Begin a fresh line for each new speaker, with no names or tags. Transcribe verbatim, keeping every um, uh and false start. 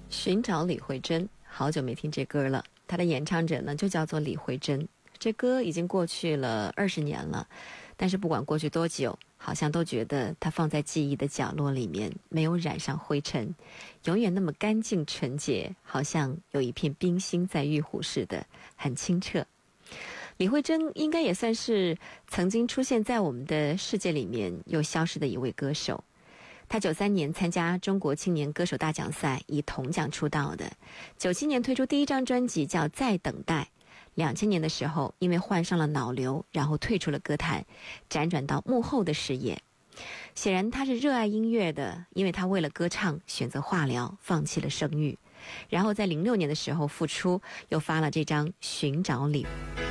寻找李慧珍，好久没听这歌了。她的演唱者呢就叫做李慧珍。这歌已经过去了二十年了，但是不管过去多久，好像都觉得它放在记忆的角落里面，没有染上灰尘，永远那么干净纯洁，好像有一片冰心在玉壶似的，很清澈。李慧珍应该也算是曾经出现在我们的世界里面又消失的一位歌手。他九三年参加中国青年歌手大奖赛，以铜奖出道的。九七年推出第一张专辑叫《在等待》。两千年的时候，因为患上了脑瘤，然后退出了歌坛，辗转到幕后的事业。显然他是热爱音乐的，因为他为了歌唱选择化疗，放弃了生育。然后在零六年的时候复出，又发了这张《寻找李》。